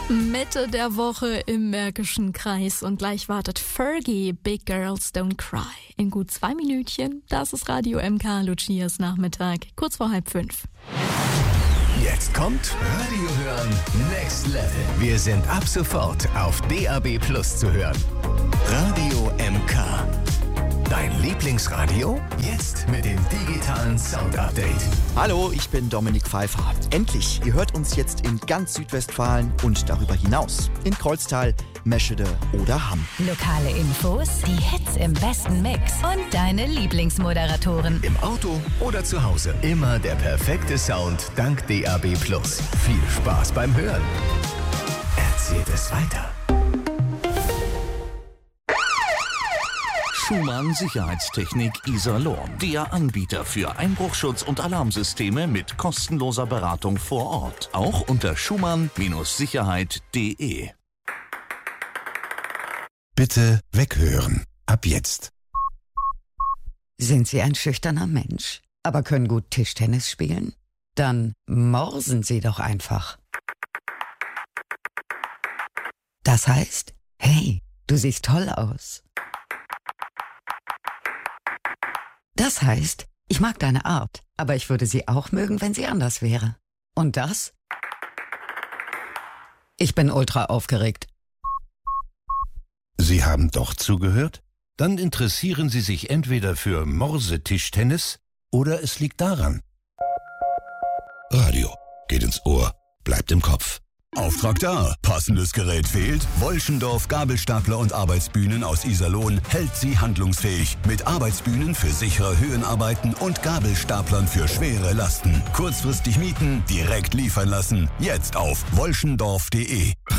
Mitte der Woche im Märkischen Kreis und gleich wartet Fergie, Big Girls Don't Cry. In gut 2 Minütchen, das ist Radio MK, Lucias Nachmittag, kurz vor 4:30. Jetzt kommt Radio hören Next Level. Wir sind ab sofort auf DAB+ zu hören. Radio MK. Dein Lieblingsradio? Jetzt mit dem digitalen Sound-Update. Hallo, ich bin Dominik Pfeiffer. Endlich, ihr hört uns jetzt in ganz Südwestfalen und darüber hinaus. In Kreuztal, Meschede oder Hamm. Lokale Infos, die Hits im besten Mix und deine Lieblingsmoderatoren. Im Auto oder zu Hause. Immer der perfekte Sound dank DAB+. Viel Spaß beim Hören. Erzählt es weiter. Schumann Sicherheitstechnik Iserlohn. Der Anbieter für Einbruchschutz und Alarmsysteme mit kostenloser Beratung vor Ort. Auch unter schumann-sicherheit.de. Bitte weghören. Ab jetzt. Sind Sie ein schüchterner Mensch, aber können gut Tischtennis spielen? Dann morsen Sie doch einfach. Das heißt, hey, du siehst toll aus. Das heißt, ich mag deine Art, aber ich würde sie auch mögen, wenn sie anders wäre. Und das? Ich bin ultra aufgeregt. Sie haben doch zugehört? Dann interessieren Sie sich entweder für Morsetischtennis oder es liegt daran. Radio geht ins Ohr, bleibt im Kopf. Auftrag da. Passendes Gerät fehlt? Wolschendorf Gabelstapler und Arbeitsbühnen aus Iserlohn hält Sie handlungsfähig. Mit Arbeitsbühnen für sichere Höhenarbeiten und Gabelstaplern für schwere Lasten. Kurzfristig mieten, direkt liefern lassen. Jetzt auf wolschendorf.de.